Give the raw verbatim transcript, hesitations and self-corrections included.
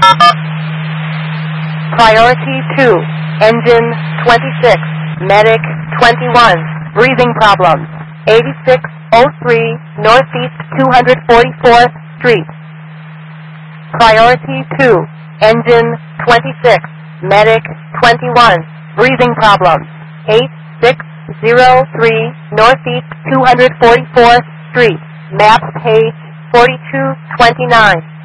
Priority two, engine twenty-six, medic twenty-one, breathing problems, eighty-six oh three Northeast two hundred forty-fourth Street. Priority two, engine twenty-six, medic twenty-one, breathing problems, eight six oh three Northeast two hundred forty-fourth Street, map page forty-two twenty-nine.